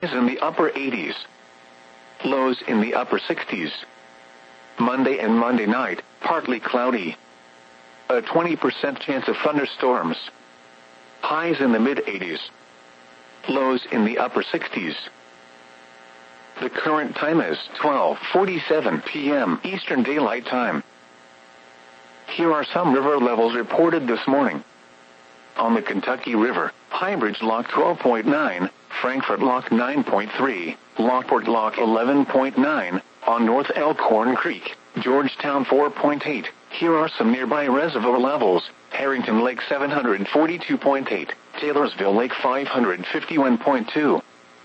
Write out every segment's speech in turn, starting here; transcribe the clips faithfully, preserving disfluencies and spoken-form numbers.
Highs in the upper eighties. Lows in the upper sixties. Monday and Monday night, partly cloudy. A twenty percent chance of thunderstorms. Highs in the mid-eighties. Lows in the upper sixties. The current time is twelve forty-seven p m Eastern Daylight Time. Here are some river levels reported this morning. On the Kentucky River, Highbridge Lock twelve point nine, Frankfort Lock nine point three, Lockport Lock eleven point nine, on North Elkhorn Creek, Georgetown four point eight. Here are some nearby reservoir levels: Harrington Lake seven hundred forty-two point eight, Taylorsville Lake five hundred fifty-one point two.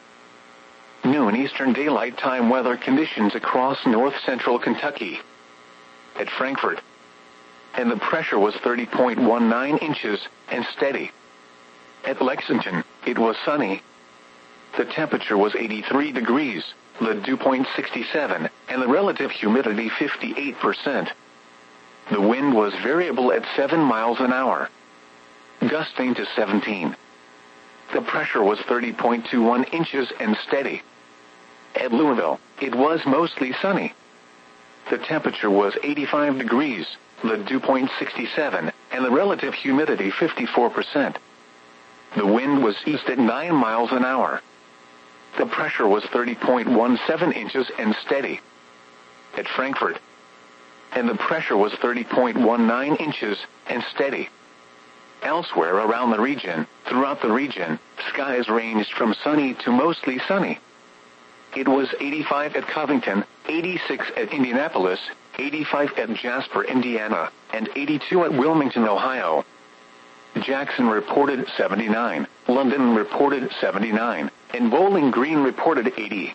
Noon Eastern Daylight Time weather conditions across north-central Kentucky. At Frankfort, and the pressure was thirty point one nine inches, and steady. At Lexington, it was sunny. The temperature was eighty-three degrees, the dew point sixty-seven, and the relative humidity fifty-eight percent. The wind was variable at seven miles an hour, gusting to seventeen. The pressure was thirty point two one inches and steady. At Louisville, it was mostly sunny. The temperature was eighty-five degrees, the dew point sixty-seven, and the relative humidity fifty-four percent. The wind was east at nine miles an hour. The pressure was thirty point one seven inches and steady. At Frankfort, and the pressure was thirty point one nine inches and steady. Elsewhere around the region, throughout the region, skies ranged from sunny to mostly sunny. It was eighty-five at Covington, eighty-six at Indianapolis, eighty-five at Jasper, Indiana, and eighty-two at Wilmington, Ohio. Jackson reported seventy-nine, London reported seventy-nine, and Bowling Green reported eighty.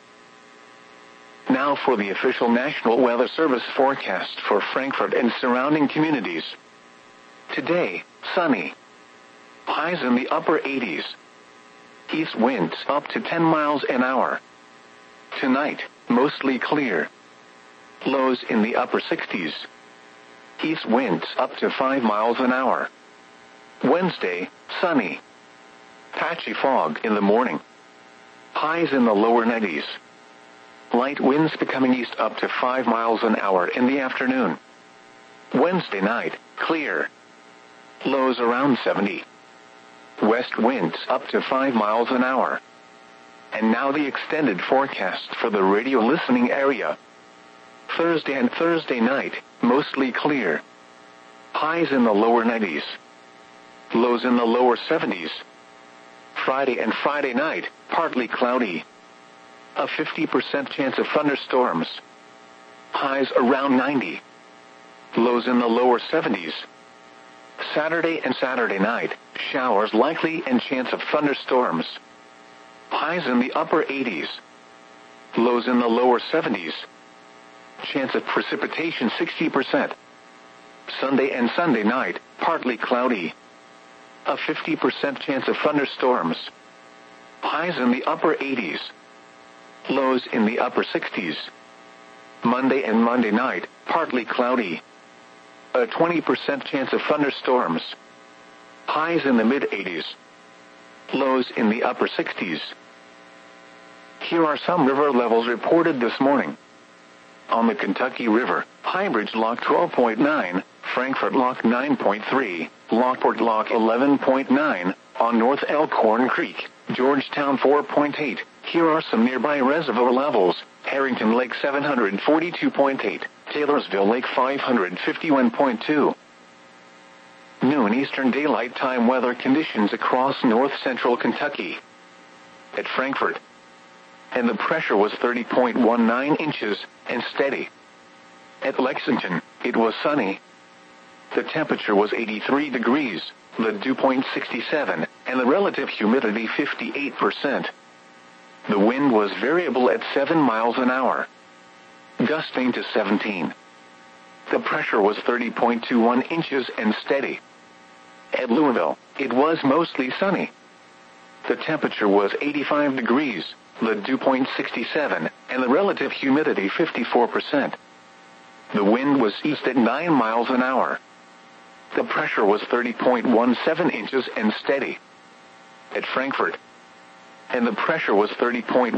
Now for the official National Weather Service forecast for Frankfort and surrounding communities. Today, sunny. Highs in the upper eighties. East winds up to ten miles an hour. Tonight, mostly clear. Lows in the upper sixties. East winds up to five miles an hour. Wednesday, sunny. Patchy fog in the morning. Highs in the lower nineties. Light winds becoming east up to five miles an hour in the afternoon. Wednesday night, clear. Lows around seventy. West winds up to five miles an hour. And now the extended forecast for the radio listening area. Thursday and Thursday night, mostly clear. Highs in the lower nineties. Lows in the lower seventies. Friday and Friday night, partly cloudy. A fifty percent chance of thunderstorms. Highs around ninety. Lows in the lower seventies. Saturday and Saturday night, showers likely and chance of thunderstorms. Highs in the upper eighties. Lows in the lower seventies. Chance of precipitation sixty percent. Sunday and Sunday night, partly cloudy. A fifty percent chance of thunderstorms. Highs in the upper eighties. Lows in the upper sixties. Monday and Monday night, partly cloudy. A twenty percent chance of thunderstorms. Highs in the mid-eighties. Lows in the upper sixties. Here are some river levels reported this morning. On the Kentucky River, Highbridge Lock twelve point nine, Frankfort Lock nine point three, Lockport Lock eleven point nine, on North Elkhorn Creek, Georgetown four point eight. Here are some nearby reservoir levels: Harrington Lake seven hundred forty-two point eight, Taylorsville Lake five hundred fifty-one point two. Noon Eastern Daylight Time weather conditions across north-central Kentucky. At Frankfort, and the pressure was thirty point one nine inches, and steady. At Lexington, it was sunny. The temperature was eighty-three degrees, the dew point sixty-seven, and the relative humidity fifty-eight percent. The wind was variable at seven miles an hour, gusting to seventeen. The pressure was thirty point two one inches and steady. At Louisville, it was mostly sunny. The temperature was eighty-five degrees, the dew point sixty-seven, and the relative humidity fifty-four percent. The wind was east at nine miles an hour. The pressure was thirty point one seven inches and steady. At Frankfort, and the pressure was thirty point